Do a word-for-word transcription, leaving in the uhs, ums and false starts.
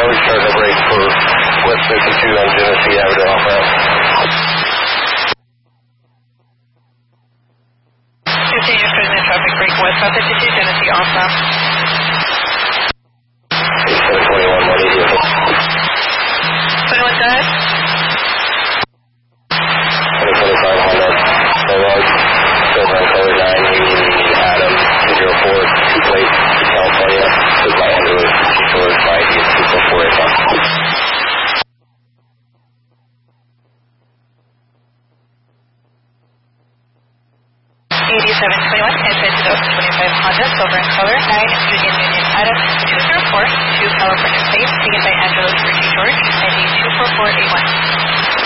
we're starting to break for West fifty-two on Genesee Avenue off ramp. Continue present traffic break West fifty-two, Genesee off ramp. seven twenty-one, what is it? twenty-one, go ahead. twenty twenty-five Honda, Bulldog, silver and color nine, Union Adam, two zero four, two plate, California, with my Andrew, George, my I D is two four four eight one. eighty-seven twenty-one, entrance to twenty-five Honda, silver and color, nine, Union Union Adam, two zero four, two California plate, taken by Angelo George, I D two four four eight one.